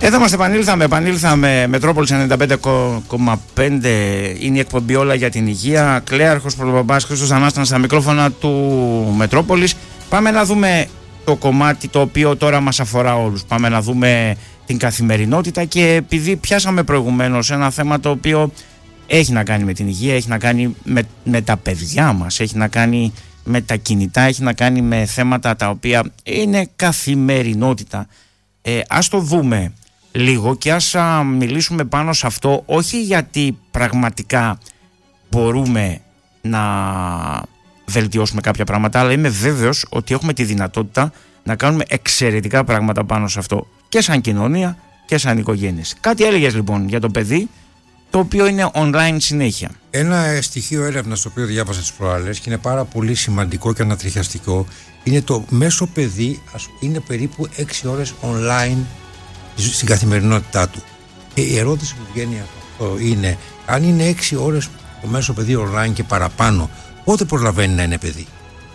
Εδώ μας επανήλθαμε. Μετρόπολης 95,5 είναι η εκπομπή Όλα για την Υγεία. Κλέαρχος, Πρωτοπαπάς, Χρήστος Ανάστανας στα μικρόφωνα του Μετρόπολης. Πάμε να δούμε το κομμάτι το οποίο τώρα μας αφορά όλους. Πάμε να δούμε την καθημερινότητα και επειδή πιάσαμε προηγουμένως ένα θέμα το οποίο έχει να κάνει με την υγεία, έχει να κάνει με τα παιδιά μας, έχει να κάνει με τα κινητά, έχει να κάνει με θέματα τα οποία είναι καθημερινότητα. Ας το δούμε λίγο και ας μιλήσουμε πάνω σε αυτό, όχι γιατί πραγματικά μπορούμε να βελτιώσουμε κάποια πράγματα, αλλά είμαι βέβαιος ότι έχουμε τη δυνατότητα να κάνουμε εξαιρετικά πράγματα πάνω σε αυτό και σαν κοινωνία και σαν οικογένειες. Κάτι έλεγες λοιπόν για το παιδί, το οποίο είναι online συνέχεια. Ένα στοιχείο έρευνας το οποίο διάβασα τις προάλλες και είναι πάρα πολύ σημαντικό και ανατριχιαστικό, είναι το μέσο παιδί είναι περίπου 6 ώρες online στην καθημερινότητά του. Και η ερώτηση που βγαίνει αυτό είναι, αν είναι 6 ώρες το μέσο παιδί online και παραπάνω, πότε προλαβαίνει να είναι παιδί?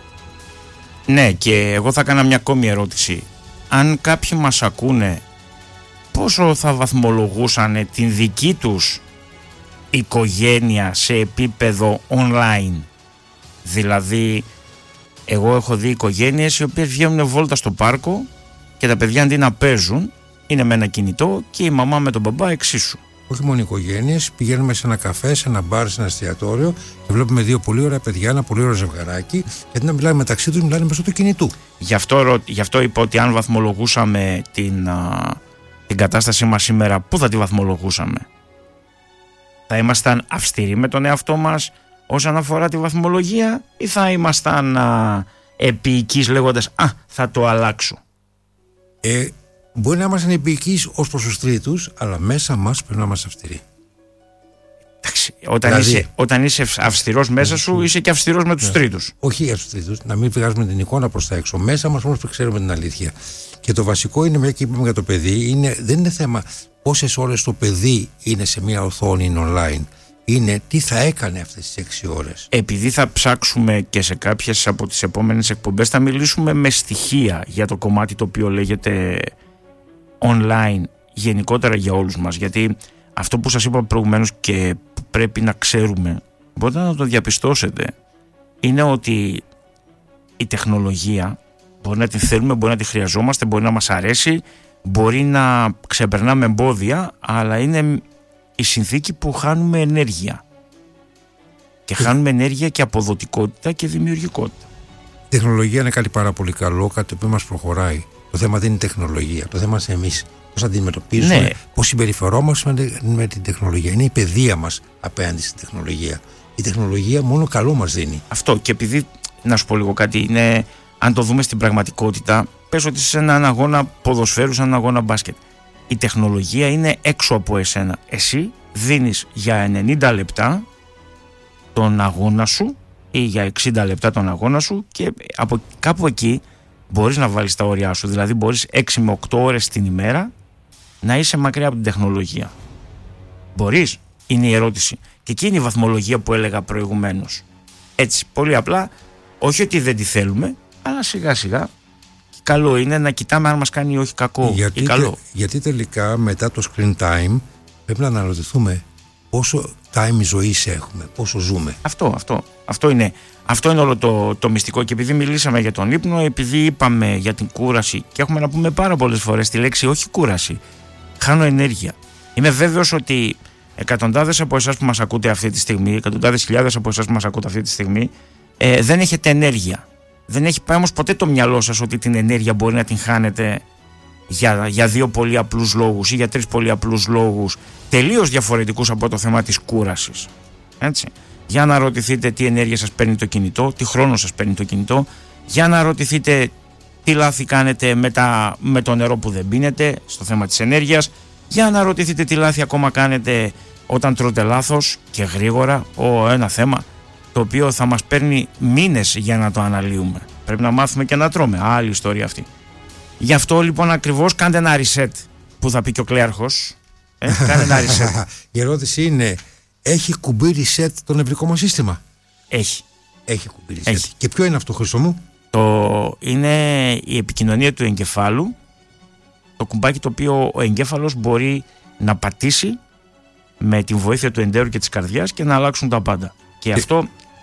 Ναι, και εγώ θα έκανα μια ακόμη ερώτηση. Αν κάποιοι μας ακούνε, πόσο θα βαθμολογούσαν την δική τους οικογένεια σε επίπεδο online? Δηλαδή, εγώ έχω δει οικογένειες οι οποίες βγαίνουν βόλτα στο πάρκο και τα παιδιά αντί να παίζουν είναι με ένα κινητό και η μαμά με τον μπαμπά εξίσου. Όχι μόνο οικογένειες, πηγαίνουμε σε ένα καφέ, σε ένα μπαρ, σε ένα εστιατόριο και βλέπουμε δύο πολύ ωραία παιδιά, ένα πολύ ωραίο ζευγαράκι, γιατί να μιλάνε μεταξύ τους, μιλάνε μέσω του κινητού. Γι' αυτό είπα ότι αν βαθμολογούσαμε την κατάστασή μας σήμερα, πού θα τη βαθμολογούσαμε? Θα ήμασταν αυστηροί με τον εαυτό μας όσον αφορά τη βαθμολογία ή θα ήμασταν επίοικείς λέγοντας θα το αλλάξω? Μπορεί να είμαστε επίοικείς ως προς τους τρίτους, αλλά μέσα μας πρέπει να είμαστε αυστηροί. Εντάξει, όταν είσαι αυστηρός μέσα σου, είσαι και αυστηρός με τους τρίτους. Όχι για τους τρίτους, να μην βγάζουμε την εικόνα προς τα έξω. Μέσα μας όμως ξέρουμε την αλήθεια. Και το βασικό είναι, μια και είπαμε για το παιδί, δεν είναι θέμα πόσες ώρες το παιδί είναι σε μια οθόνη, είναι online. Είναι τι θα έκανε αυτές τις 6 ώρες. Επειδή θα ψάξουμε και σε κάποιες από τις επόμενες εκπομπές, θα μιλήσουμε με στοιχεία για το κομμάτι το οποίο λέγεται online γενικότερα για όλους μας. Γιατί αυτό που σας είπα προηγουμένως και πρέπει να ξέρουμε, μπορείτε να το διαπιστώσετε, είναι ότι η τεχνολογία μπορεί να την θέλουμε, μπορεί να τη χρειαζόμαστε, μπορεί να μας αρέσει, μπορεί να ξεπερνάμε εμπόδια, αλλά είναι η συνθήκη που χάνουμε ενέργεια. Και χάνουμε ενέργεια και αποδοτικότητα και δημιουργικότητα. Η τεχνολογία είναι κάτι πάρα πολύ καλό, κάτι το οποίο μας προχωράει. Το θέμα δεν είναι η τεχνολογία. Το θέμα είναι εμείς. Πώς αντιμετωπίζουμε, ναι, πώς συμπεριφερόμαστε με την τεχνολογία. Είναι η παιδεία μας απέναντι στην τεχνολογία. Η τεχνολογία μόνο καλό μας δίνει. Αυτό, και επειδή, να σου πω λίγο κάτι, είναι, αν το δούμε στην πραγματικότητα, πες ότι είσαι σε έναν αγώνα ποδοσφαίρου, σε έναν αγώνα μπάσκετ. Η τεχνολογία είναι έξω από εσένα. Εσύ δίνεις για 90 λεπτά τον αγώνα σου ή για 60 λεπτά τον αγώνα σου και από κάπου εκεί μπορείς να βάλεις τα όρια σου. Δηλαδή μπορείς 6 με 8 ώρες την ημέρα να είσαι μακριά από την τεχνολογία. Μπορείς? Είναι η ερώτηση. Και εκεί είναι η βαθμολογία που έλεγα προηγουμένως. Έτσι, πολύ απλά, όχι ότι δεν τη θέλουμε, αλλά σιγά σιγά καλό είναι να κοιτάμε αν μας κάνει ή όχι κακό ή καλό. Γιατί τελικά μετά το screen time πρέπει να αναρωτηθούμε πόσο time ζωής έχουμε, πόσο ζούμε. Αυτό είναι όλο το μυστικό. Και επειδή μιλήσαμε για τον ύπνο, επειδή είπαμε για την κούραση και έχουμε να πούμε πάρα πολλές φορές τη λέξη όχι κούραση, χάνω ενέργεια. Είμαι βέβαιος ότι εκατοντάδες από εσάς που μας ακούτε αυτή τη στιγμή, εκατοντάδες χιλιάδες από εσάς που μας ακούτε αυτή τη στιγμή, δεν έχετε ενέργεια. Δεν έχει πάει όμως ποτέ το μυαλό σας ότι την ενέργεια μπορεί να την χάνετε για δύο πολύ απλούς λόγους ή για τρεις πολύ απλούς λόγους, τελείως διαφορετικούς από το θέμα της κούρασης. Έτσι. Για να ρωτηθείτε τι ενέργεια σας παίρνει το κινητό, τι χρόνο σας παίρνει το κινητό, για να ρωτηθείτε τι λάθη κάνετε με το νερό που δεν πίνετε στο θέμα της ενέργειας, για να ρωτηθείτε τι λάθη ακόμα κάνετε όταν τρώτε λάθος και γρήγορα. Ένα θέμα το οποίο θα μας παίρνει μήνες για να το αναλύουμε. Πρέπει να μάθουμε και να τρώμε. Άλλη ιστορία αυτή. Γι' αυτό λοιπόν ακριβώς κάντε ένα reset, που θα πει και ο Κλέαρχος. Κάντε ένα reset. Η ερώτηση είναι, έχει κουμπί reset το νευρικό μας σύστημα? Έχει. Έχει κουμπί reset. Και ποιο είναι αυτό, Χρήστο μου? Είναι η επικοινωνία του εγκεφάλου Το κουμπάκι το οποίο ο εγκέφαλος μπορεί να πατήσει με τη βοήθεια του εντέρου και της καρδιάς και να αλλάξουν τα πάντα. Και αυτό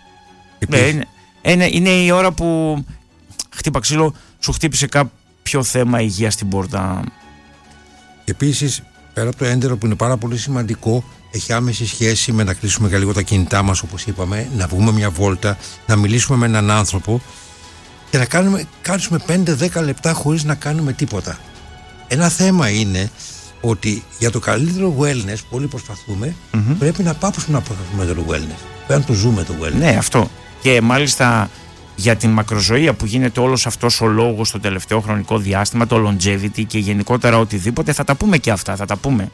είναι η ώρα που χτύπα ξύλο, σου χτύπησε κάποιο θέμα υγεία στην πόρτα. Επίσης, πέρα από το έντερο που είναι πάρα πολύ σημαντικό, έχει άμεση σχέση με να κλείσουμε για λίγο τα κινητά μας, όπως είπαμε, να βγούμε μια βόλτα, να μιλήσουμε με έναν άνθρωπο και να κάνουμε 5-10 λεπτά χωρίς να κάνουμε τίποτα. Ένα θέμα είναι ότι για το καλύτερο wellness που όλοι προσπαθούμε, πρέπει να πάψουμε να προσπαθούμε το wellness. Πρέπει να το ζούμε το wellness. Ναι, αυτό. Και μάλιστα για την μακροζωία που γίνεται όλος αυτός ο λόγος στο τελευταίο χρονικό διάστημα, το longevity και γενικότερα οτιδήποτε, θα τα πούμε και αυτά, θα τα πούμε.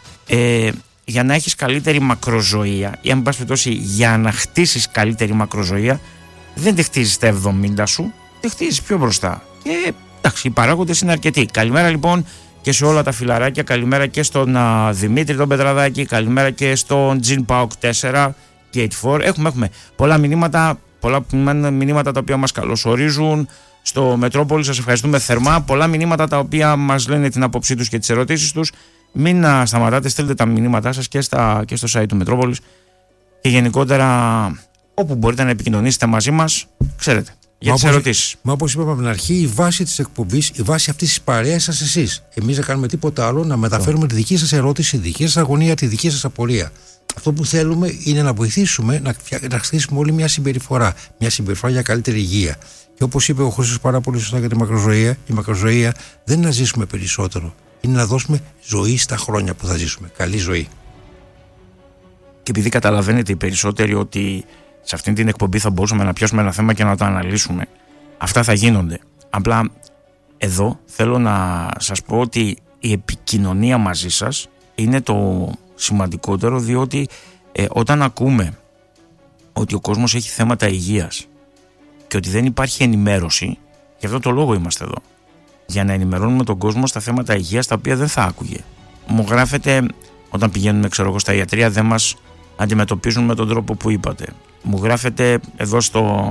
Για να έχεις καλύτερη μακροζωία ή αν πας περιπτώσει για να χτίσεις καλύτερη μακροζωία, δεν τη χτίζεις στα 70 σου, τη χτίζεις πιο μπροστά. Και εντάξει, οι παράγοντες είναι αρκετοί. Καλημέρα λοιπόν και σε όλα τα φιλαράκια, καλημέρα και στον Δημήτρη τον Πετραδάκη, καλημέρα και στον Τζιν Πάοκ 4 και 84. Έχουμε πολλά μηνύματα τα οποία μας καλωσορίζουν στο Μετρόπολη, σας ευχαριστούμε θερμά. Πολλά μηνύματα τα οποία μας λένε την άποψή τους και τις ερωτήσεις τους. Μην σταματάτε, στείλτε τα μηνύματά σας και στο site του Μετρόπολης και γενικότερα όπου μπορείτε να επικοινωνήσετε μαζί μας, ξέρετε, για τις ερωτήσεις. Μα όπως είπαμε από την αρχή, η βάση της εκπομπής, η βάση αυτής της παρέας σας εσείς. Εμείς δεν κάνουμε τίποτα άλλο, να μεταφέρουμε τη δική σας ερώτηση, τη δική σας αγωνία, τη δική σας απορία. Αυτό που θέλουμε είναι να βοηθήσουμε να χτίσουμε όλη μια συμπεριφορά για καλύτερη υγεία. Και όπως είπε ο Χρήστος πάρα πολύ σωστά για τη μακροζωία, η μακροζωία δεν είναι να ζήσουμε περισσότερο. Είναι να δώσουμε ζωή στα χρόνια που θα ζήσουμε. Καλή ζωή. Και επειδή καταλαβαίνετε οι περισσότεροι ότι σε αυτήν την εκπομπή θα μπορούσαμε να πιάσουμε ένα θέμα και να το αναλύσουμε, αυτά θα γίνονται. Απλά εδώ θέλω να σας πω ότι η επικοινωνία μαζί σας είναι το σημαντικότερο, διότι όταν ακούμε ότι ο κόσμος έχει θέματα υγείας και ότι δεν υπάρχει ενημέρωση, γι' αυτό το λόγο είμαστε εδώ. Για να ενημερώνουμε τον κόσμο στα θέματα υγείας τα οποία δεν θα άκουγε. Μου γράφετε όταν πηγαίνουμε στα ιατρεία δεν μας αντιμετωπίζουν με τον τρόπο που είπατε. Μου γράφετε εδώ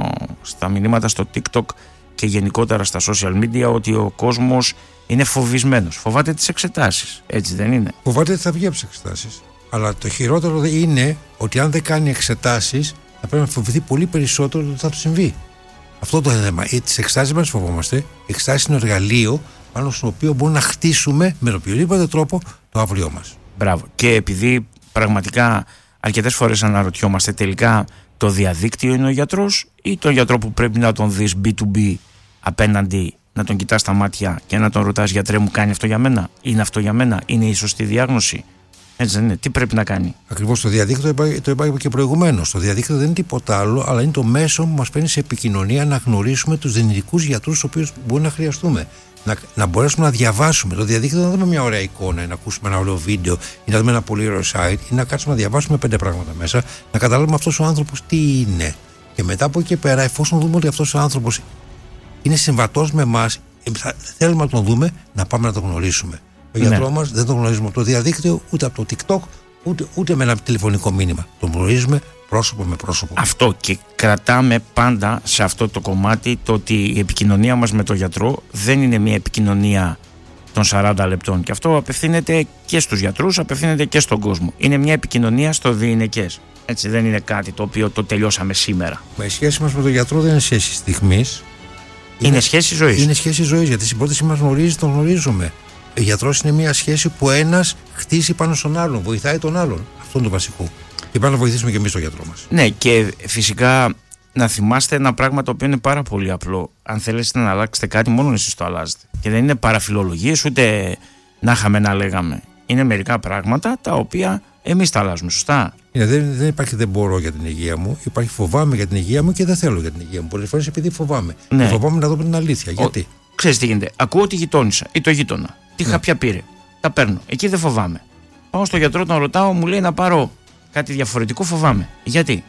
στα μηνύματα στο TikTok και γενικότερα στα social media ότι ο κόσμος είναι φοβισμένος. Φοβάται τις εξετάσεις, έτσι δεν είναι? Φοβάται ότι θα βγει από τις εξετάσεις. Αλλά το χειρότερο είναι ότι αν δεν κάνει εξετάσεις θα πρέπει να φοβηθεί πολύ περισσότερο ότι θα του συμβεί. Αυτό το θέμα. Τις εξετάσεις μας φοβόμαστε. Οι εξετάσεις είναι εργαλείο πάνω στο οποίο μπορούμε να χτίσουμε με οποιοδήποτε τρόπο το αύριό μας. Μπράβο. Και επειδή πραγματικά αρκετές φορές αναρωτιόμαστε τελικά το διαδίκτυο είναι ο γιατρός ή τον γιατρό που πρέπει να τον δεις B2B απέναντι, να τον κοιτάς στα μάτια και να τον ρωτάς, γιατρέ μου κάνει αυτό για μένα, είναι αυτό για μένα, είναι η σωστή διάγνωση? Έτσι δεν είναι? Τι πρέπει να κάνει? Ακριβώς, το διαδίκτυο το είπα και προηγουμένως. Το διαδίκτυο δεν είναι τίποτα άλλο, αλλά είναι το μέσο που μας παίρνει σε επικοινωνία να γνωρίσουμε τους δυνητικούς γιατρούς τους οποίους μπορεί να χρειαστούμε. Να μπορέσουμε να διαβάσουμε. Το διαδίκτυο δεν δούμε μια ωραία εικόνα, να ακούσουμε ένα ωραίο βίντεο ή να δούμε ένα πολύ ωραίο site, ή να κάτσουμε να διαβάσουμε 5 πράγματα μέσα, να καταλάβουμε αυτός ο άνθρωπος τι είναι. Και μετά από εκεί και πέρα, εφόσον δούμε ότι αυτός ο άνθρωπος είναι συμβατός με εμάς, θέλουμε να τον δούμε, να πάμε να τον γνωρίσουμε. Το γιατρό μας δεν τον γνωρίζουμε από το διαδίκτυο, ούτε από το TikTok, ούτε με ένα τηλεφωνικό μήνυμα. Τον γνωρίζουμε πρόσωπο με πρόσωπο. Αυτό, και κρατάμε πάντα σε αυτό το κομμάτι το ότι η επικοινωνία μας με τον γιατρό δεν είναι μια επικοινωνία των 40 λεπτών. Και αυτό απευθύνεται και στους γιατρούς, απευθύνεται και στον κόσμο. Είναι μια επικοινωνία στο διηνεκές. Έτσι, δεν είναι κάτι το οποίο το τελειώσαμε σήμερα. Μα η σχέση μας με τον γιατρό δεν είναι σχέση στιγμής. Είναι σχέση ζωής. Είναι σχέση ζωής, γιατί στην πρώτη μας γνωρίζει, τον γνωρίζουμε. Ο γιατρός είναι μια σχέση που ένας χτίσει πάνω στον άλλον, βοηθάει τον άλλον. Αυτό είναι το βασικό. Και πάμε να βοηθήσουμε και εμείς τον γιατρό μας. Ναι, και φυσικά να θυμάστε ένα πράγμα το οποίο είναι πάρα πολύ απλό. Αν θέλετε να αλλάξετε κάτι, μόνο εσείς το αλλάζετε. Και δεν είναι παραφιλολογίες, ούτε να είχαμε να λέγαμε. Είναι μερικά πράγματα τα οποία εμείς τα αλλάζουμε, σωστά. Δεν υπάρχει δεν μπορώ για την υγεία μου. Υπάρχει φοβάμαι για την υγεία μου και δεν θέλω για την υγεία μου. Πολλές φορές επειδή φοβάμαι. Ναι. Φοβάμαι να δω την αλήθεια. Γιατί? Ξέρεις τι γίνεται? Ακούω τη γειτόνισσα ή το γείτονα. Τι χάπια πήρε. Τα παίρνω. Εκεί δεν φοβάμαι. Πάω στον γιατρό, τον ρωτάω, μου λέει να πάρω κάτι διαφορετικό, φοβάμαι. Γιατί?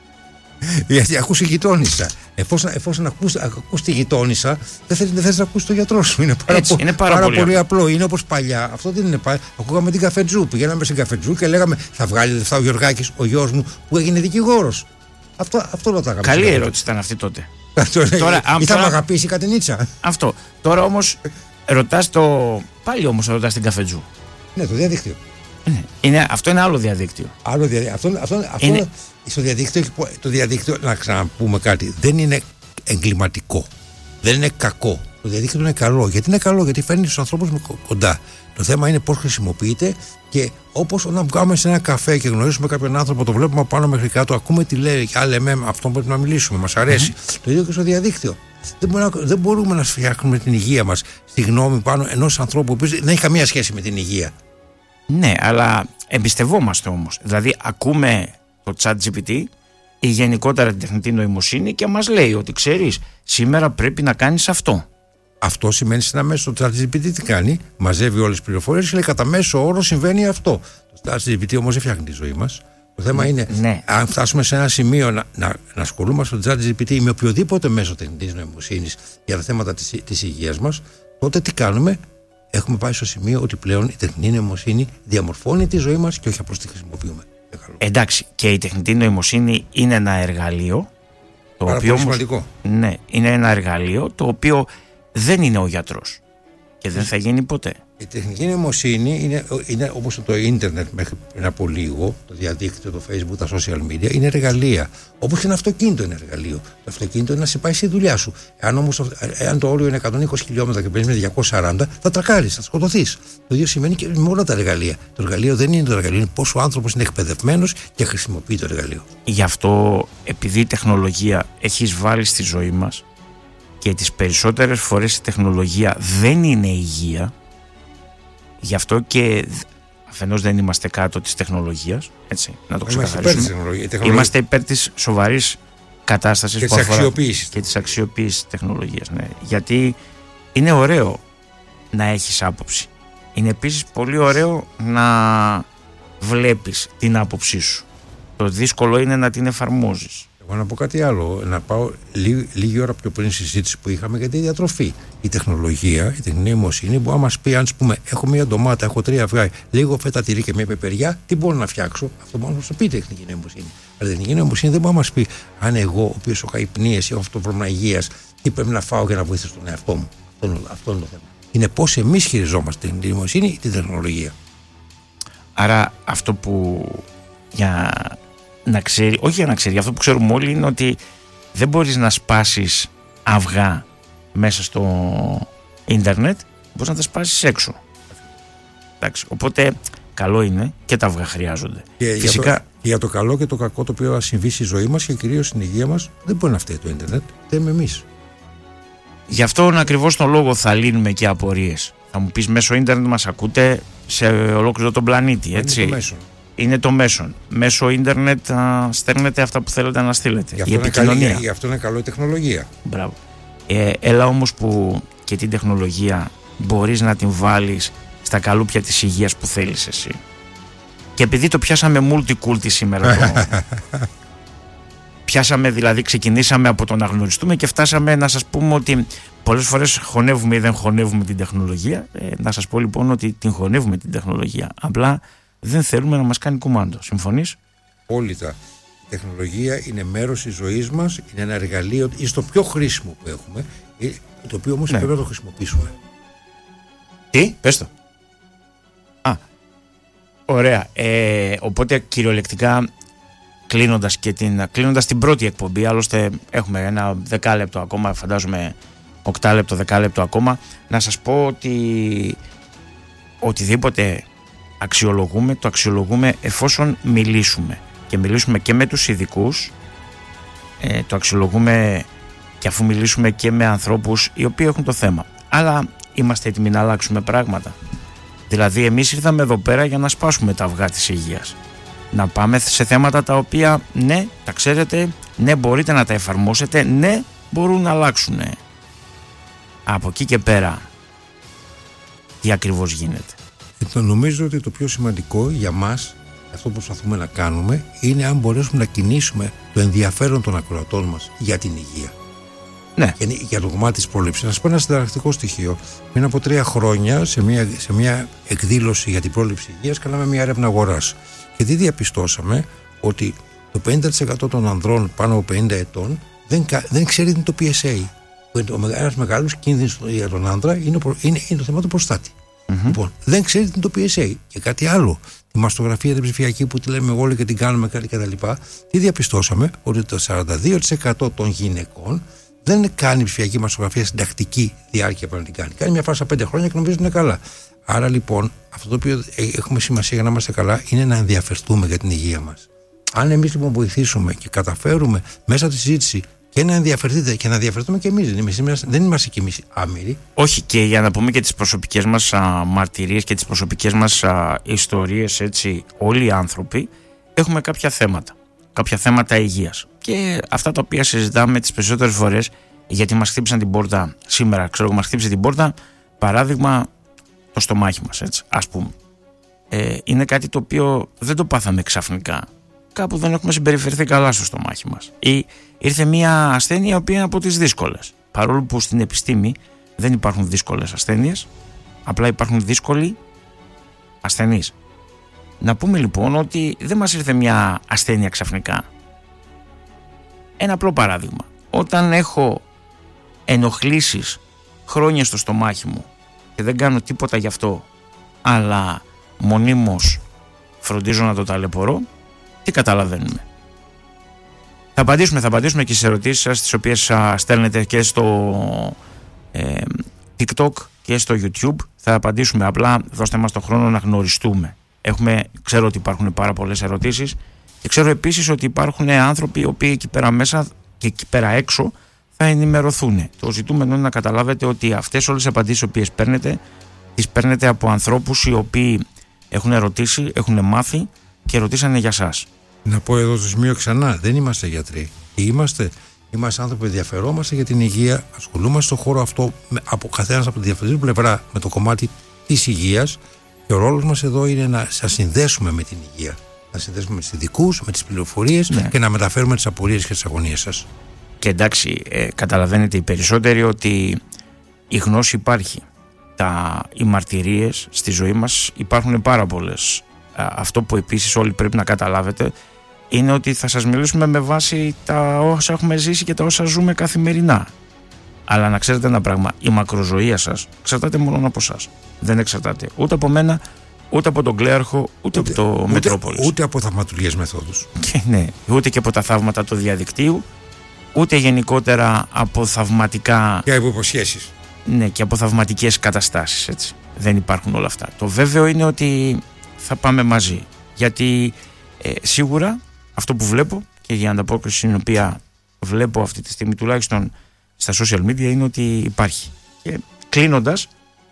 Γιατί ακούς τη γειτόνισσα. Εφόσον ακούς τη γειτόνισσα, δεν θες να ακούσεις τον γιατρό σου. Είναι πάρα πολύ απλό. Είναι όπως παλιά. Αυτό δεν είναι παλιά. Ακούγαμε την καφετζού. Πηγαίναμε στην καφετζού και λέγαμε θα βγάλει λεφτά ο Γιωργάκης, ο γιος μου, που έγινε δικηγόρος. Αυτό ρωτάγαμε. Καλή ερώτηση ήταν αυτή τότε. Ή θα μ' αγαπήσει κάτι Νίτσα. Αυτό. Τώρα όμως Ρωτάς πάλι όμως ρωτάς την Καφετζού. Ναι, το διαδίκτυο. Αυτό είναι άλλο διαδίκτυο. Αυτό στο διαδίκτυο, το διαδίκτυο, να ξαναπούμε κάτι, δεν είναι εγκληματικό. Δεν είναι κακό. Το διαδίκτυο είναι καλό. Γιατί είναι καλό? Γιατί φέρνει τους ανθρώπους κοντά. Το θέμα είναι πώς χρησιμοποιείται, και όπως όταν βγάμε σε ένα καφέ και γνωρίζουμε κάποιον άνθρωπο, το βλέπουμε από πάνω μέχρι κάτω, ακούμε τι λέει και λέμε, αυτόν πρέπει να μιλήσουμε, μας αρέσει. Το ίδιο και στο διαδίκτυο. Δεν μπορούμε να φτιάχνουμε την υγεία μας στη γνώμη πάνω ενός ανθρώπου που δεν έχει καμία σχέση με την υγεία. Ναι, αλλά εμπιστευόμαστε όμως. Δηλαδή, ακούμε το ChatGPT ή γενικότερα την τεχνητή νοημοσύνη και μας λέει ότι ξέρεις, σήμερα πρέπει να κάνεις αυτό. Αυτό σημαίνει σε ένα μέσο. Το ChatGPT τι κάνει? Μαζεύει όλες τις πληροφορίες και λέει κατά μέσο όρο συμβαίνει αυτό. Το ChatGPT όμως δεν φτιάχνει τη ζωή μας. Το θέμα είναι, αν φτάσουμε σε ένα σημείο να ασχολούμαστε στο ChatGPT ή με οποιοδήποτε μέσο τεχνητής νοημοσύνης για τα θέματα της υγείας μας, τότε τι κάνουμε? Έχουμε πάει στο σημείο ότι πλέον η τεχνητή νοημοσύνη διαμορφώνει τη ζωή μας και όχι απλώς τη χρησιμοποιούμε. Εντάξει, και η τεχνητή νοημοσύνη είναι ένα εργαλείο. Το πάρα οποίο πολύ σημαντικό. Ναι, είναι ένα εργαλείο το οποίο δεν είναι ο γιατρός και δεν θα γίνει ποτέ. Η τεχνητή νοημοσύνη είναι όπως το ίντερνετ μέχρι πριν από λίγο, το διαδίκτυο, το Facebook, τα social media, είναι εργαλεία. Όπως και ένα αυτοκίνητο είναι εργαλείο. Το αυτοκίνητο είναι να σε πάει στη δουλειά σου. Εάν το όριο είναι 120 χιλιόμετρα και παίρνεις με 240, θα τρακάρεις, θα σκοτωθείς. Το ίδιο σημαίνει και με όλα τα εργαλεία. Το εργαλείο δεν είναι το εργαλείο, είναι πόσο ο άνθρωπος είναι εκπαιδευμένος και χρησιμοποιεί το εργαλείο. Γι' αυτό, επειδή η τεχνολογία έχει βάλει στη ζωή μας και τις περισσότερες φορές η τεχνολογία δεν είναι υγεία, γι' αυτό και αφενός δεν είμαστε κάτω της τεχνολογίας, έτσι, να το ξεκαθαρίσουμε. Είμαστε υπέρ της σοβαρής κατάστασης και που αφορά και της αξιοποίησης τεχνολογίας. Ναι. Γιατί είναι ωραίο να έχεις άποψη. Είναι επίσης πολύ ωραίο να βλέπεις την άποψή σου. Το δύσκολο είναι να την εφαρμόζεις. Εγώ να πω κάτι άλλο, να πάω λίγη ώρα πιο πριν στη συζήτηση που είχαμε για τη διατροφή. Η τεχνολογία, η τεχνητή νοημοσύνη μπορεί να μας πει, αν πούμε, έχω μία ντομάτα, έχω 3 αυγά, λίγο φέτα τυρί και μία πεπεριά, τι μπορώ να φτιάξω? Αυτό μπορεί να μας το πει η τεχνητή νοημοσύνη. Αλλά η τεχνητή νοημοσύνη δεν μπορεί να μας πει, αν εγώ, ο οποίος έχω υπνίες, έχω αυτό το πρόβλημα υγείας, τι πρέπει να φάω για να βοηθήσω τον εαυτό μου. Αυτό είναι το θέμα. Είναι πώς εμείς χειριζόμαστε την τεχνητή νοημοσύνη ή την τεχνολογία. Άρα αυτό που να ξέρει, όχι για να ξέρει, αυτό που ξέρουμε όλοι είναι ότι δεν μπορείς να σπάσεις αυγά μέσα στο ίντερνετ, μπορείς να τα σπάσεις έξω. Εντάξει, οπότε καλό είναι και τα αυγά χρειάζονται. Και φυσικά, για το καλό και το κακό το οποίο θα συμβεί στη ζωή μας και κυρίως στην υγεία μας, δεν μπορεί να φταίει το ίντερνετ, φταίμε εμείς. Γι' αυτόν ακριβώς τον λόγο θα λύνουμε και απορίες. Θα μου πεις, μέσω ίντερνετ μας ακούτε σε ολόκληρο τον πλανήτη, έτσι. Είναι το μέσο. Είναι το μέσον. Μέσω ίντερνετ στέλνετε αυτά που θέλετε να στείλετε. Η επικοινωνία. Γι' αυτό είναι καλό η τεχνολογία. Μπράβο. Έλα όμως που και την τεχνολογία μπορείς να την βάλεις στα καλούπια της υγείας που θέλεις εσύ. Και επειδή το πιάσαμε multi-culti σήμερα πιάσαμε, δηλαδή ξεκινήσαμε από το να γνωριστούμε και φτάσαμε να σας πούμε ότι πολλές φορές χωνεύουμε ή δεν χωνεύουμε την τεχνολογία. Να σας πω λοιπόν ότι την χωνεύουμε την τεχνολογία. Απλά δεν θέλουμε να μας κάνει κουμάντο. Συμφωνείς? Απόλυτα. Η τεχνολογία είναι μέρος της ζωής μας, είναι ένα εργαλείο, είναι στο πιο χρήσιμο που έχουμε, το οποίο όμως πρέπει να το χρησιμοποιήσουμε. Τι? Πες το. Ωραία. Οπότε κυριολεκτικά κλείνοντας την πρώτη εκπομπή, άλλωστε έχουμε ένα 10 λεπτό ακόμα, φαντάζομαι 8 λεπτό, 10 λεπτό ακόμα, να σας πω ότι οτιδήποτε αξιολογούμε, το αξιολογούμε εφόσον μιλήσουμε και μιλήσουμε και με τους ειδικούς, το αξιολογούμε και αφού μιλήσουμε και με ανθρώπους οι οποίοι έχουν το θέμα. Αλλά είμαστε έτοιμοι να αλλάξουμε πράγματα. Δηλαδή εμείς ήρθαμε εδώ πέρα για να σπάσουμε τα αυγά της υγείας, να πάμε σε θέματα τα οποία ναι τα ξέρετε, ναι μπορείτε να τα εφαρμόσετε, ναι μπορούν να αλλάξουν. Από εκεί και πέρα τι ακριβώς γίνεται? Νομίζω ότι το πιο σημαντικό για μας, αυτό που προσπαθούμε να κάνουμε, είναι αν μπορέσουμε να κινήσουμε το ενδιαφέρον των ακροατών μας για την υγεία. Ναι. Και για το κομμάτι της πρόληψης. Να σας πω ένα συνταρακτικό στοιχείο. Πριν από 3 χρόνια, σε μια εκδήλωση για την πρόληψη υγείας, κάναμε μια έρευνα αγοράς. Και τι διαπιστώσαμε? Ότι το 50% των ανδρών πάνω από 50 ετών δεν ξέρει τι είναι το PSA. Ένας μεγάλος κίνδυνος για τον άντρα είναι το θέμα του προστάτη. Λοιπόν, δεν ξέρει τι είναι το PSA. Και κάτι άλλο, τη μαστογραφία την ψηφιακή που τη λέμε όλοι και την κάνουμε κτλ. Τι διαπιστώσαμε? Ότι το 42% των γυναικών δεν κάνει ψηφιακή μαστογραφία στην τακτική διάρκεια που να την κάνει. Κάνει μια φορά στα 5 χρόνια και νομίζει ότι είναι καλά. Άρα λοιπόν, αυτό το οποίο έχουμε σημασία για να είμαστε καλά είναι να ενδιαφερθούμε για την υγεία μας. Αν εμείς λοιπόν βοηθήσουμε και καταφέρουμε μέσα από τη συζήτηση και να ενδιαφερθείτε και να ενδιαφερθούμε και εμείς, δεν είμαστε κι εμείς άμυροι. Όχι, και για να πούμε και τις προσωπικές μας μαρτυρίες και τις προσωπικές μας ιστορίες, έτσι, όλοι οι άνθρωποι έχουμε κάποια θέματα υγείας. Και αυτά τα οποία συζητάμε τις περισσότερες φορές, γιατί μας χτύπησαν την πόρτα σήμερα, μας χτύπησε την πόρτα, παράδειγμα, το στομάχι μας, έτσι, ας πούμε. Είναι κάτι το οποίο δεν το πάθαμε ξαφνικά. Κάπου δεν έχουμε συμπεριφερθεί καλά στο στομάχι μας. Ή ήρθε μια ασθένεια η οποία είναι από τις δύσκολες. Παρόλο που στην επιστήμη δεν υπάρχουν δύσκολες ασθένειες, απλά υπάρχουν δύσκολοι ασθενείς. Να πούμε λοιπόν ότι δεν μας ήρθε μια ασθένεια ξαφνικά. Ένα απλό παράδειγμα. Όταν έχω ενοχλήσεις χρόνια στο στομάχι μου και δεν κάνω τίποτα γι' αυτό, αλλά μονίμως φροντίζω να το ταλαιπωρώ, τι καταλαβαίνουμε? Θα απαντήσουμε και στις ερωτήσεις σας, τις οποίες στέλνετε και στο TikTok και στο YouTube. Θα απαντήσουμε, απλά δώστε μας το χρόνο να γνωριστούμε. Ξέρω ότι υπάρχουν πάρα πολλές ερωτήσεις και ξέρω επίσης ότι υπάρχουν άνθρωποι οι οποίοι εκεί πέρα μέσα και εκεί πέρα έξω θα ενημερωθούν. Το ζητούμενο είναι να καταλάβετε ότι αυτές όλες τις απαντήσεις οι οποίες παίρνετε, τις παίρνετε από ανθρώπους οι οποίοι έχουν ερωτήσει, έχουν μάθει και ρωτήσανε για σας. Να πω εδώ στο σημείο ξανά, δεν είμαστε γιατροί. Είμαστε άνθρωποι που ενδιαφερόμαστε για την υγεία, ασχολούμαστε στον χώρο αυτό από καθένας από τη διαφορετική πλευρά με το κομμάτι της υγείας και ο ρόλος μας εδώ είναι να σας συνδέσουμε με την υγεία. Να συνδέσουμε με τους ειδικούς, με τις πληροφορίες, ναι, και να μεταφέρουμε τις απορίες και τις αγωνίες σας. Και εντάξει, καταλαβαίνετε οι περισσότεροι ότι η γνώση υπάρχει. Οι μαρτυρίες στη ζωή μας υπάρχουν πάρα πολλές. Αυτό που επίσης όλοι πρέπει να καταλάβετε είναι ότι θα σας μιλήσουμε με βάση τα όσα έχουμε ζήσει και τα όσα ζούμε καθημερινά. Αλλά να ξέρετε ένα πράγμα, η μακροζωία σας εξαρτάται μόνο από εσάς. Δεν εξαρτάται ούτε από μένα, ούτε από τον Κλέαρχο, ούτε από το Μετρόπολης. Ούτε από θαυματουργές μεθόδους. Και ναι, ούτε και από τα θαύματα του διαδικτύου, ούτε γενικότερα από θαυματικά. Και από υποσχέσεις. Ναι, και από θαυματικές καταστάσεις, έτσι. Δεν υπάρχουν όλα αυτά. Το βέβαιο είναι ότι θα πάμε μαζί. Γιατί σίγουρα αυτό που βλέπω και η ανταπόκριση την οποία βλέπω αυτή τη στιγμή τουλάχιστον στα social media είναι ότι υπάρχει. Και κλείνοντας,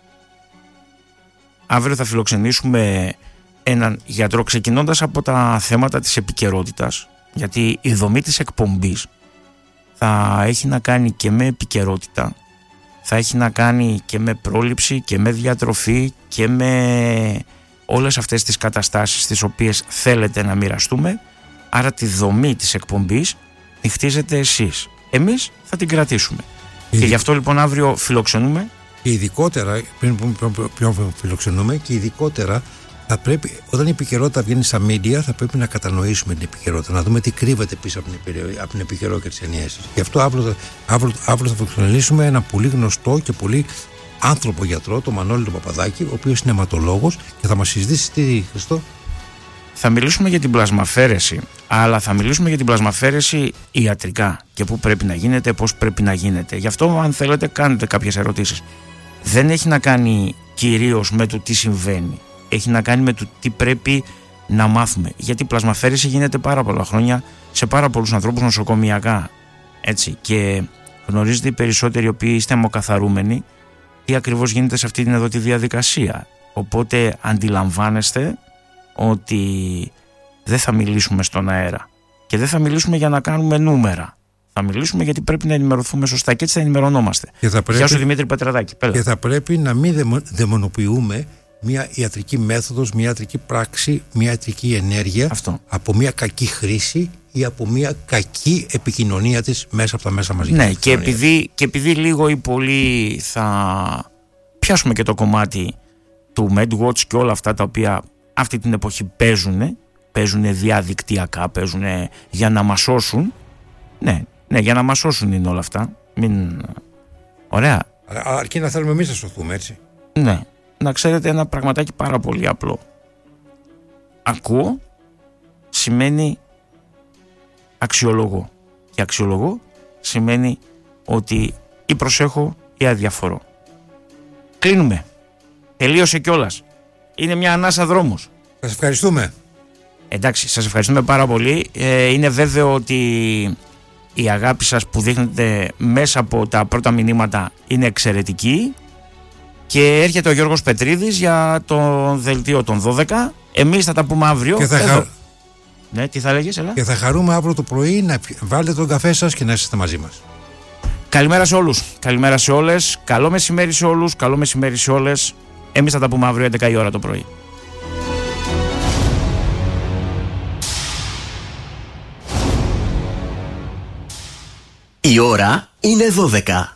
αύριο θα φιλοξενήσουμε έναν γιατρό, ξεκινώντας από τα θέματα της επικαιρότητας, γιατί η δομή της εκπομπής θα έχει να κάνει και με επικαιρότητα, θα έχει να κάνει και με πρόληψη και με διατροφή και με όλες αυτές τις καταστάσεις τις οποίες θέλετε να μοιραστούμε. Άρα τη δομή της εκπομπής τη χτίζετε εσείς. Εμείς θα την κρατήσουμε. Και γι' αυτό λοιπόν αύριο φιλοξενούμε. Και ειδικότερα, πριν ποιον φιλοξενούμε, και ειδικότερα θα πρέπει, όταν η επικαιρότητα βγαίνει στα media, θα πρέπει να κατανοήσουμε την επικαιρότητα, να δούμε τι κρύβεται πίσω από την επικαιρότητα και τις ενιαίες. Γι' αυτό αύριο θα φιλοξενήσουμε ένα πολύ γνωστό και πολύ άνθρωπο γιατρό, τον Μανώλη τον Παπαδάκη, ο οποίος είναι αιματολόγος και θα μας συζητήσει τι, Χριστό? Θα μιλήσουμε για την πλασμαφέρεση, αλλά θα μιλήσουμε για την πλασμαφέρεση ιατρικά και πού πρέπει να γίνεται, πώς πρέπει να γίνεται. Γι' αυτό, αν θέλετε, κάνετε κάποιες ερωτήσεις. Δεν έχει να κάνει κυρίως με το τι συμβαίνει. Έχει να κάνει με το τι πρέπει να μάθουμε. Γιατί η πλασμαφέρεση γίνεται πάρα πολλά χρόνια σε πάρα πολλούς ανθρώπους νοσοκομιακά. Έτσι. Και γνωρίζετε οι περισσότεροι οι οποίοι είστε αιμοκαθαρούμενοι τι ακριβώς γίνεται σε αυτή την εδώ τη διαδικασία. Οπότε αντιλαμβάνεστε ότι δεν θα μιλήσουμε στον αέρα και δεν θα μιλήσουμε για να κάνουμε νούμερα. Θα μιλήσουμε γιατί πρέπει να ενημερωθούμε σωστά και έτσι θα ενημερωνόμαστε. Γεια σου Δημήτρη Πετραδάκη. Και θα πρέπει να μην δαιμονοποιούμε μια ιατρική μέθοδος, μια ιατρική πράξη, μια ιατρική ενέργεια από μια κακή χρήση ή από μια κακή επικοινωνία της μέσα από τα μέσα μαζικής. Ναι, και επειδή λίγο ή πολύ θα πιάσουμε και το κομμάτι του MedWatch και όλα αυτά τα οποία αυτή την εποχή παίζουν διαδικτυακά, παίζουν για να μας σώσουν. Ναι, για να μας σώσουν είναι όλα αυτά. Ωραία. Αρκεί να θέλουμε εμείς να σωθούμε, έτσι. Ναι. Να ξέρετε ένα πραγματάκι πάρα πολύ απλό. Ακούω σημαίνει αξιολογώ. Και αξιολογώ σημαίνει ότι ή προσέχω ή αδιαφορώ. Κλείνουμε. Τελείωσε κιόλας. Είναι μια ανάσα δρόμους. Σας ευχαριστούμε. Εντάξει, σας ευχαριστούμε πάρα πολύ. Είναι βέβαιο ότι η αγάπη σας που δείχνετε μέσα από τα πρώτα μηνύματα είναι εξαιρετική. Και έρχεται ο Γιώργος Πετρίδης για το δελτίο των 12. Εμείς θα τα πούμε αύριο. Ναι, τι θα λέγες, έλα. Και θα χαρούμε αύριο το πρωί να βάλετε τον καφέ σας και να είστε μαζί μας. Καλημέρα σε όλους. Καλημέρα σε όλες. Καλό μεσημέρι σε όλους. Καλό μεσημέρι σε όλες. Εμείς θα τα πούμε αύριο 11 η ώρα το πρωί. Η ώρα είναι 12.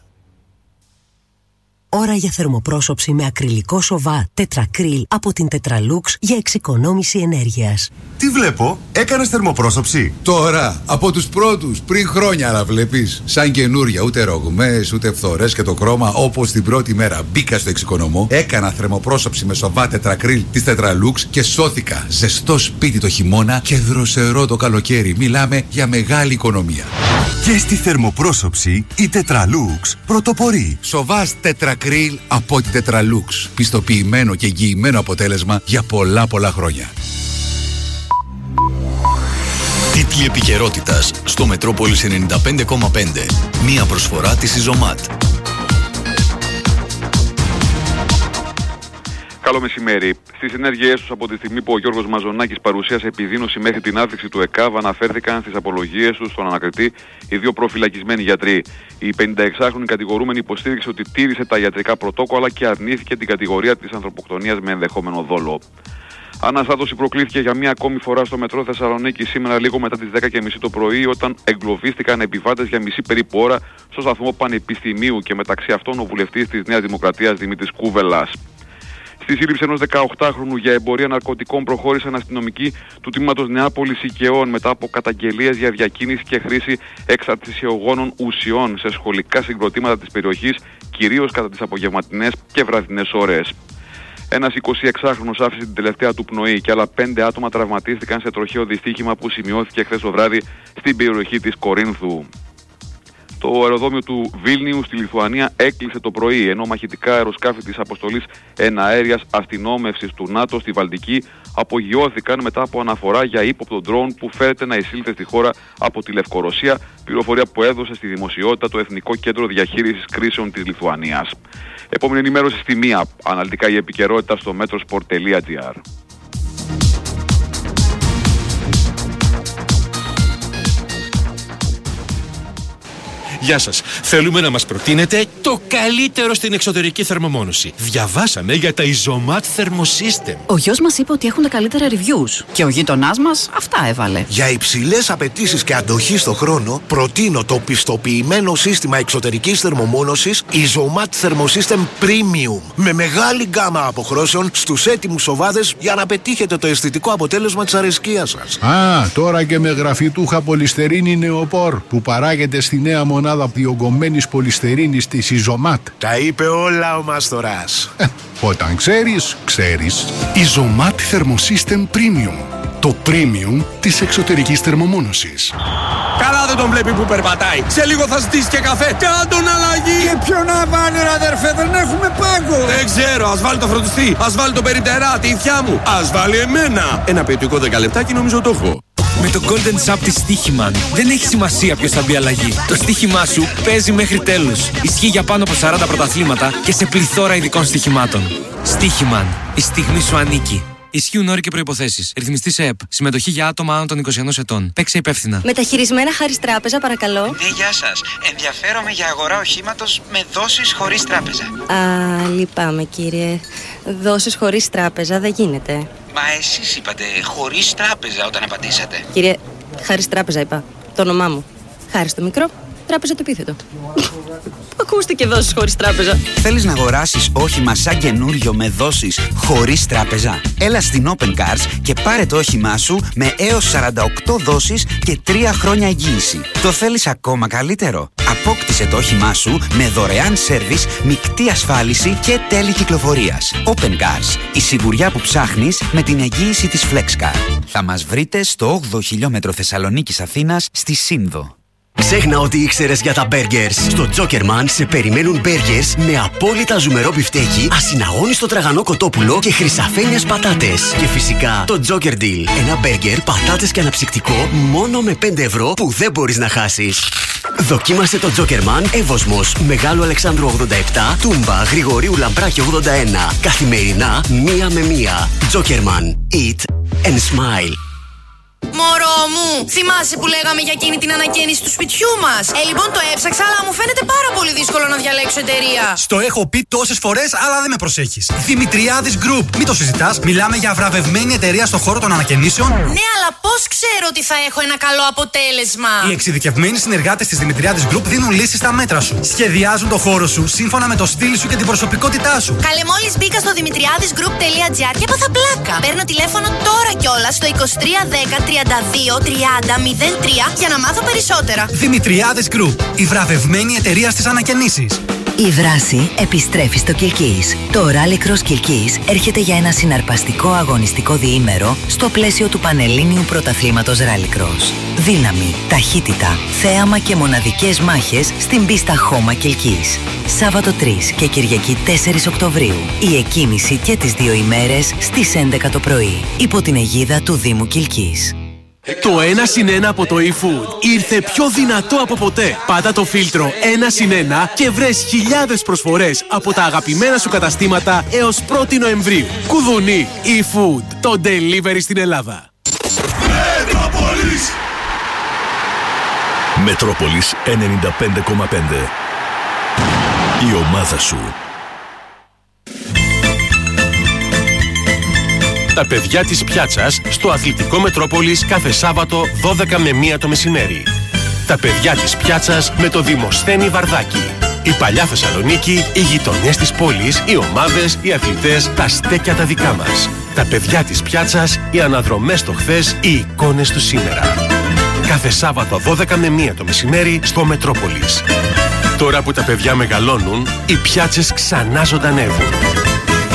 Ώρα για θερμοπρόσωψη με ακριλικό σοβά τετρακρίλ από την Tetralux για εξοικονόμηση ενέργειας. Τι βλέπω, έκανες θερμοπρόσωψη? Τώρα, από τους πρώτους, πριν χρόνια να βλέπεις. Σαν καινούρια, ούτε ρογμές, ούτε φθορές και το χρώμα, όπως την πρώτη μέρα μπήκα στο εξοικονομώ. Έκανα θερμοπρόσωψη με σοβά τετρακρίλ της Tetralux και σώθηκα. Ζεστό σπίτι το χειμώνα και δροσερό το καλοκαίρι. Μιλάμε για μεγάλη οικονομία. Και στη θερμοπρόσωψη η Tetralux πρωτοπορεί. Σοβάς τετρακρίλ από τη Tetralux. Πιστοποιημένο και εγγυημένο αποτέλεσμα για πολλά χρόνια. Τίτλοι επικαιρότητας στο Μετρόπολης 95,5. Μία προσφορά της Ιζωμάτ. Καλό μεσημέρι. Στις ενέργειές τους από τη στιγμή που ο Γιώργος Μαζονάκης παρουσίασε επιδείνωση μέχρι την άθληση του ΕΚΑΒ, αναφέρθηκαν στις απολογίες τους στον ανακριτή οι δύο προφυλακισμένοι γιατροί. Η 56χρονη κατηγορούμενη υποστήριξε ότι τήρησε τα ιατρικά πρωτόκολλα και αρνήθηκε την κατηγορία της ανθρωποκτονίας με ενδεχόμενο δόλο. Αναστάτωση προκλήθηκε για μία ακόμη φορά στο μετρό Θεσσαλονίκη σήμερα λίγο μετά τις 10:30 το πρωί, όταν εγκλωβίστηκαν επιβάτες για μισή περίπου ώρα στο σταθμό Πανεπιστημίου και μεταξύ αυτών ο βουλευτής της Νέας Δημοκρατίας Δημήτρης Κούβελας. Στη σύλληψη ενός 18χρονου για εμπορία ναρκωτικών προχώρησαν αστυνομικοί του τμήματος Νεάπολης Οικαιών μετά από καταγγελίες για διακίνηση και χρήση εξαρτησιογόνων ουσιών σε σχολικά συγκροτήματα της περιοχής, κυρίως κατά τις απογευματινές και βραδινές ώρες. Ένας 26χρονος άφησε την τελευταία του πνοή και άλλα 5 άτομα τραυματίστηκαν σε τροχαίο δυστύχημα που σημειώθηκε χθες το βράδυ στην περιοχή της Κορίνθου. Το αεροδρόμιο του Βίλνιου στη Λιθουανία έκλεισε το πρωί, ενώ μαχητικά αεροσκάφη της αποστολής εναέριας αστυνόμευσης του ΝΑΤΟ στη Βαλτική απογειώθηκαν μετά από αναφορά για ύποπτο ντρόουν που φέρεται να εισήλθε στη χώρα από τη Λευκορωσία, πληροφορία που έδωσε στη δημοσιότητα το Εθνικό Κέντρο Διαχείρισης Κρίσεων της Λιθουανίας. Επόμενη ενημέρωση στη 1, αναλυτικά η επικαιρότητα στο metrosport.gr. Γεια σας. Θέλουμε να μας προτείνετε το καλύτερο στην εξωτερική θερμομόνωση. Διαβάσαμε για τα Ιζωμάτ Thermosystem. Ο γιος μας είπε ότι έχουν τα καλύτερα reviews και ο γείτονάς μας αυτά έβαλε. Για υψηλές απαιτήσεις και αντοχή στο χρόνο, προτείνω το πιστοποιημένο σύστημα εξωτερικής θερμομόνωσης Ιζωμάτ Thermosystem Premium. Με μεγάλη γκάμα αποχρώσεων στους έτοιμους σοβάδες για να πετύχετε το αισθητικό αποτέλεσμα της αρεσκίας σας. Τώρα και με γραφιτούχα πολυστερίνη νεοπόρ που παράγεται στη νέα μονάδα διογκωμένης πολυστερίνης της Ιζωμάτ. Τα είπε όλα ο Μαστοράς. Όταν ξέρεις, ξέρεις. Ιζωμάτ Thermosystem Premium. Το premium της εξωτερικής θερμομόνωσης. Καλά δεν τον βλέπει που περπατάει. Σε λίγο θα ζητήσει και καφέ. Κάντον αλλαγή. Και ποιο να βάλει ρε αδερφέ, δεν έχουμε πάγκο. Δεν ξέρω, ας βάλει το φροντιστή. Ας βάλει το περιπτερά, τη ηθιά μου. Ας βάλει εμένα. Ένα ποιοτικό 10 λεπτάκι νομίζω το έχω. Με το Golden Shop της Στοίχημαν δεν έχει σημασία ποιος θα μπει αλλαγή. Το στοίχημά σου παίζει μέχρι τέλους. Ισχύει για πάνω από 40 πρωταθλήματα και σε πληθώρα ειδικών στοιχημάτων. Στοίχημαν. Η στιγμή σου ανήκει. Ισχύουν όροι και προϋποθέσεις. Ρυθμιστής ΕΕΠ. Συμμετοχή για άτομα άνω των 21 ετών. Παίξε υπεύθυνα. Μεταχειρισμένα χάρις τράπεζα, παρακαλώ. Ναι, γεια σας. Ενδιαφέρομαι για αγορά οχήματος με δόσεις χωρίς τράπεζα. Λυπάμαι κύριε. Δόσεις χωρίς τράπεζα δεν γίνεται. Μα εσείς είπατε χωρίς τράπεζα όταν απαντήσατε. Κύριε, χάρις τράπεζα είπα. Το όνομά μου. Χάρις το μικρό, τράπεζα το επίθετο. Ακούστηκε δόσεις χωρίς τράπεζα. Θέλεις να αγοράσεις όχημα σαν καινούριο με δόσεις χωρίς τράπεζα? Έλα στην Open Cars και πάρε το όχημά σου με έως 48 δόσεις και 3 χρόνια εγγύηση. Το θέλεις ακόμα καλύτερο? Απόκτησε το όχημά σου με δωρεάν σέρβις, μεικτή ασφάλιση και τέλη κυκλοφορίας. Open Cars. Η σιγουριά που ψάχνεις με την εγγύηση της FlexCar. Θα μας βρείτε στο 8ο χιλιόμετρο Θεσσαλονίκης Αθήνας στη Σύνδο. Ξέχνα ότι ήξερες για τα μπέργκερς. Στο Jokerman σε περιμένουν μπέργκερς με απόλυτα ζουμερό μπιφτέκι, ασυναγώνιστο τραγανό κοτόπουλο και χρυσαφένιες πατάτες. Και φυσικά το Joker Deal. Ένα μπέργκερ, πατάτες και αναψυκτικό μόνο με 5 ευρώ που δεν μπορείς να χάσεις. Δοκίμασε το Jokerman Εύωσμος, Μεγάλου Αλεξάνδρου 87, Τούμπα, Γρηγορίου Λαμπράκη 81. Καθημερινά 1 με 1. Jokerman. Eat and smile. Μωρό μου, θυμάσαι που λέγαμε για εκείνη την ανακαίνιση του σπιτιού μας? Λοιπόν, το έψαξα, αλλά μου φαίνεται πάρα πολύ δύσκολο να διαλέξω εταιρεία. Στο έχω πει τόσες φορές, αλλά δεν με προσέχεις. Δημητριάδης Group. Μην το συζητάς. Μιλάμε για βραβευμένη εταιρεία στον χώρο των ανακαινήσεων. Ναι, αλλά πώς ξέρω ότι θα έχω ένα καλό αποτέλεσμα? Οι εξειδικευμένοι συνεργάτες της Δημητριάδης Group δίνουν λύσεις στα μέτρα σου. Σχεδιάζουν το χώρο σου σύμφωνα με το στυλ σου και την προσωπικότητά σου. Καλέ, μόλις μπήκα στο δημητριάδisgroup.gr και έπαθα πλάκα. Παίρνω τηλέφωνο τώρα κιόλας στο 2310 32 30 03 για να μάθω περισσότερα. Δημητριάδης Group, η βραβευμένη εταιρεία στις ανακαινήσεις. Η δράση επιστρέφει στο Κιλκής. Το Rally Cross Κιλκής έρχεται για ένα συναρπαστικό αγωνιστικό διήμερο στο πλαίσιο του Πανελλήνιου Πρωταθλήματος Rally Cross. Δύναμη, ταχύτητα, θέαμα και μοναδικές μάχες στην πίστα Χώμα Κιλκής. Σάββατο 3 και Κυριακή 4 Οκτωβρίου. Η εκκίνηση και τις 2 ημέρες στις 11 το πρωί. Υπό την αιγίδα του Δήμου Κιλκής. Το 1+1 από το eFood ήρθε πιο δυνατό από ποτέ. Πάτα το φίλτρο 1+1 και βρες χιλιάδες προσφορές από τα αγαπημένα σου καταστήματα έως 1η Νοεμβρίου. Κουδουνί eFood, το delivery στην Ελλάδα. Μετρόπολης 95,5. Η ομάδα σου. Τα παιδιά της πιάτσας στο Αθλητικό Μετρόπολης κάθε Σάββατο 12 με 1 το μεσημέρι. Τα παιδιά της πιάτσας με το Δημοσθένη Βαρδάκη. Η παλιά Θεσσαλονίκη, οι γειτονιές της πόλης, οι ομάδες, οι αθλητές, τα στέκια τα δικά μας. Τα παιδιά της πιάτσας, οι αναδρομές στο χθες, οι εικόνες του σήμερα. Κάθε Σάββατο 12 με 1 το μεσημέρι στο Μετρόπολης. Τώρα που τα παιδιά μεγαλώνουν, οι πιάτσες ξανά ζωντανεύουν.